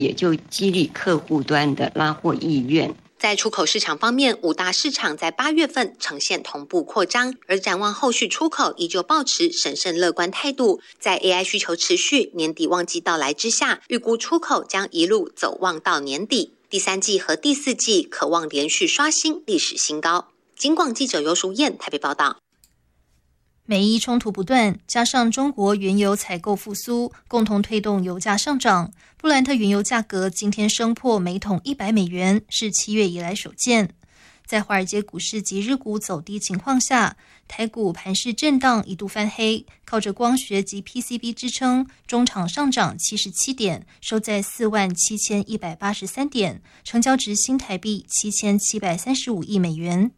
也就激励客户端的拉货意愿。 在出口市场方面，5大市场在8月份呈现同步扩张，而展望后续出口依旧保持审慎乐观态度。在 AI 需求持续、年底旺季到来之下，预估出口将一路走旺到年底。第3季和第4季可望连续刷新历史新高。警广记者尤淑燕台北报道。 美伊冲突不断，加上中国原油采购复苏，共同推动油价上涨。布兰特原油价格今天升破每桶100美元，是7月以来首见。在华尔街股市及日股走低情况下，台股盘势震荡，一度翻黑，靠着光学及 PCB 支撑，中场上涨77点，收在47183点，成交值新台币7735亿美元。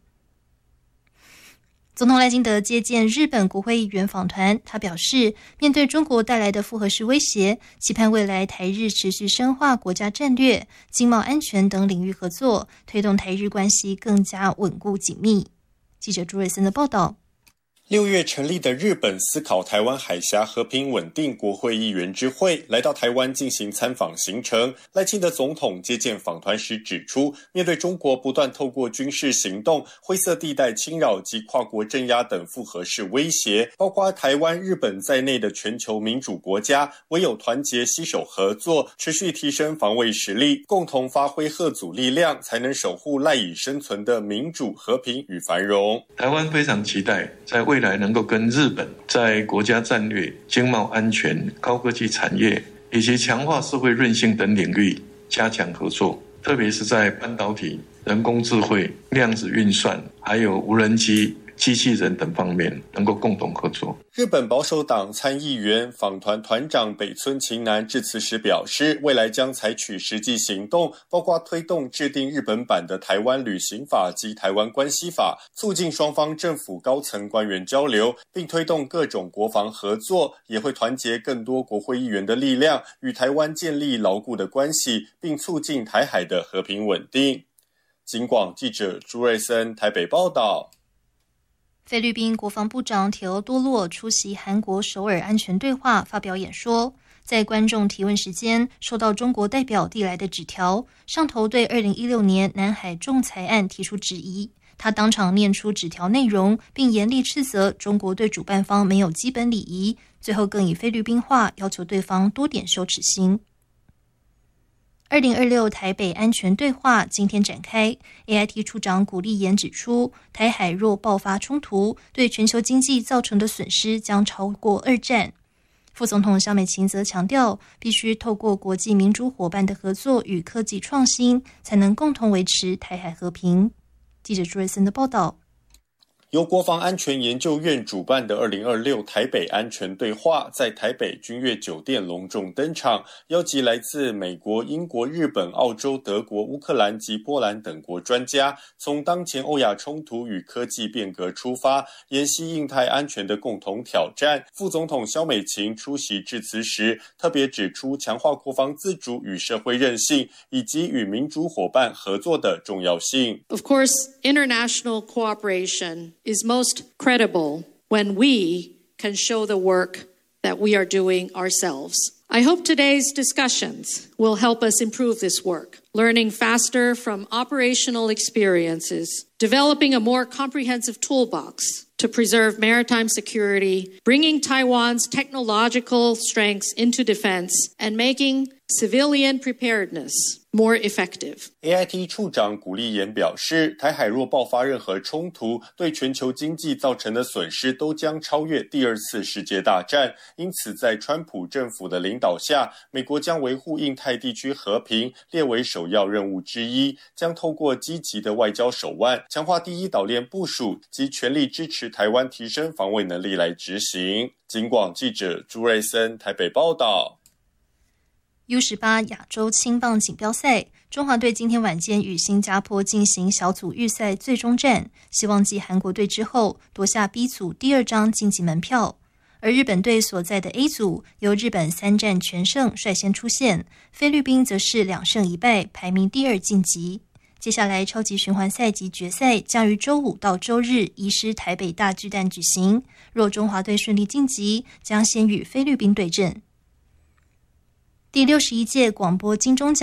总统赖清德接见日本国会议员访团，他表示，面对中国带来的复合式威胁，期盼未来台日持续深化国家战略、经贸安全等领域合作，推动台日关系更加稳固紧密。记者朱瑞森的报道。 6月成立的日本思考台湾海峡和平稳定国会议员之会来到台湾进行参访行程。赖清德总统接见访团时指出，面对中国不断透过军事行动、灰色地带侵扰及跨国镇压等复合式威胁，包括台湾、日本在内的全球民主国家，唯有团结携手合作，持续提升防卫实力，共同发挥嚇阻力量，才能守护赖以生存的民主、和平与繁荣。 台湾非常期待在未来能够跟日本在国家战略、经贸安全、高科技产业以及强化社会韧性等领域加强合作，特别是在半导体、人工智慧、量子运算还有无人机、机器人等方面能够共同合作。 日本保守党参议员访团团长北村晴男致辞时表示，未来将采取实际行动，包括推动制定日本版的台湾旅行法及台湾关系法，促进双方政府高层官员交流，并推动各种国防合作，也会团结更多国会议员的力量，与台湾建立牢固的关系，并促进台海的和平稳定。警广记者朱瑞森台北报道。 菲律宾国防部长铁欧多洛出席韩国首尔安全对话发表演说，在观众提问时间收到中国代表递来的纸条，上头对2016年南海仲裁案提出质疑。他当场念出纸条内容，并严厉斥责中国对主办方没有基本礼仪，最后更以菲律宾话要求对方多点羞耻心。2026台北安全对话今天展开 ，AIT 处长古立言指出，台海若爆发冲突，对全球经济造成的损失将超过2战。副总统萧美琴则强调，必须透过国际民主伙伴的合作与科技创新，才能共同维持台海和平。记者朱瑞森的报道。 由国防安全研究院主办的2026台北安全对话在台北君悦酒店隆重登场，邀集来自美国、英国、日本、澳洲、德国、乌克兰及波兰等国专家，从当前欧亚冲突与科技变革出发，研析印太安全的共同挑战。副总统萧美琴出席致辞时，特别指出强化国防自主与社会韧性，以及与民主伙伴合作的重要性。 Of course, international cooperation is most credible when we can show the work that we are doing ourselves. I hope today's discussions will help us improve this work, learning faster from operational experiences, developing a more comprehensive toolbox to preserve maritime security, bringing Taiwan's technological strengths into defense, and making civilian preparedness more effective. AIT 处长古立言表示，台海若爆发任何冲突，对全球经济造成的损失都将超越第2次世界大战。因此，在川普政府的领导下，美国将维护印太地区和平列为首要任务之一，将透过积极的外交手腕，强化第一岛链部署及全力支持台湾提升防卫能力来执行。警广记者朱瑞森台北报道。 U18 亚洲青棒锦标赛，中华队今天晚间与新加坡进行小组预赛最终战，希望继韩国队之后夺下 B 组第2张晋级门票。而日本队所在的 A 组，由日本3战全胜率先出现，菲律宾则是2胜1败，排名第2晋级。接下来超级循环赛及决赛将于周5到周日移师台北大巨蛋举行，若中华队顺利晋级，将先与菲律宾对阵。 第61届广播金钟奖